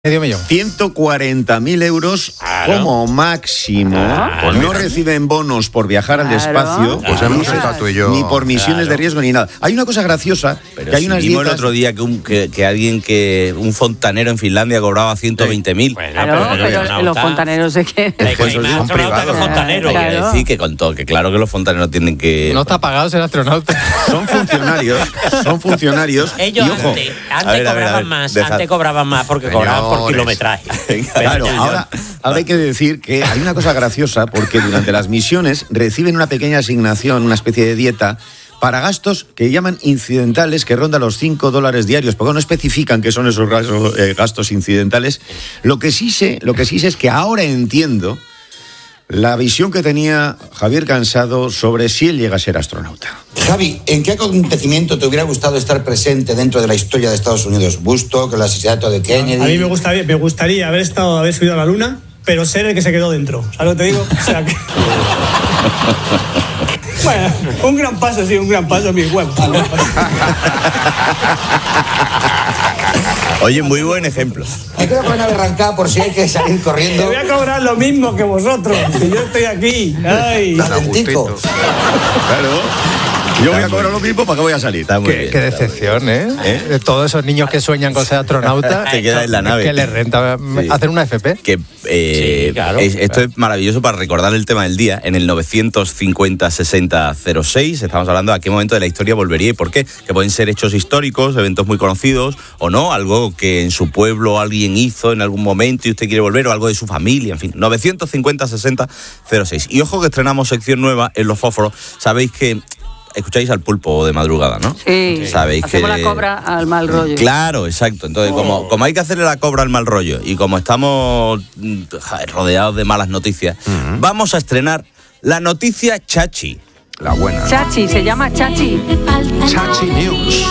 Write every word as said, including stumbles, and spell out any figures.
Medio millón. ciento cuarenta mil euros claro. como máximo. Claro. No reciben bonos por viajar claro. al espacio, pues claro. hemos estado tú y yo. Ni por misiones claro. de riesgo ni nada. Hay una cosa graciosa, pero que hay si unas vimos dietas... el otro día que, un, que, que alguien que un fontanero en Finlandia cobraba ciento veinte mil. Bueno, claro, pero, pero, pero los fontaneros de qué. Pues son privados. Fontaneros. Claro. Quiere decir que con todo, que claro que los fontaneros tienen que. No está pagado ser astronauta. Son funcionarios, son funcionarios. Ellos y, ojo, antes, antes a ver, a ver, cobraban a ver, más, deja... antes cobraban más porque Señores. cobraban por kilometraje. Claro, ahora, ahora hay que decir que hay una cosa graciosa porque durante las misiones reciben una pequeña asignación, una especie de dieta para gastos que llaman incidentales, que rondan los cinco dólares diarios, porque no especifican qué son esos gastos, eh, gastos incidentales. Lo que sí sé, lo que sí sé es que ahora entiendo la visión que tenía Javier Cansado sobre si él llega a ser astronauta. Javi, ¿en qué acontecimiento te hubiera gustado estar presente dentro de la historia de Estados Unidos? ¿Woodstock, el asesinato de Kennedy? A mí me gustaría, me gustaría haber estado, haber subido a la luna, pero ser el que se quedó dentro. ¿Sabes lo que te digo? O sea que... Bueno, un gran paso, sí, un gran paso, mi huevo. Oye, muy buen ejemplo. Me quedo con una berrancada por si hay que salir corriendo. Te voy a cobrar lo mismo que vosotros, que yo estoy aquí. Ay, Atentico. Claro. Yo voy a cobrar lo mismo, ¿para qué voy a salir? Qué, bien, qué decepción, ¿eh? ¿eh? De todos esos niños que sueñan con ser astronautas. Te quedas en la nave. Que les renta sí. hacer una F P. Que, eh, sí, claro, es, esto claro. es maravilloso para recordar el tema del día. En el novecientos cincuenta sesenta cero seis estamos hablando de a qué momento de la historia volvería y por qué. Que pueden ser hechos históricos, eventos muy conocidos o no, algo que en su pueblo alguien hizo en algún momento y usted quiere volver o algo de su familia, en fin. novecientos cincuenta sesenta cero seis. Y ojo que estrenamos sección nueva en Los Fósforos. Sabéis que escucháis al Pulpo de madrugada, ¿no? Sí. Sabéis Hacemos que la cobra al mal rollo. Claro, exacto. Entonces, oh. como, como hay que hacerle la cobra al mal rollo y como estamos joder, rodeados de malas noticias, uh-huh. vamos a estrenar la noticia Chachi. La buena. Chachi, se llama Chachi. Chachi News.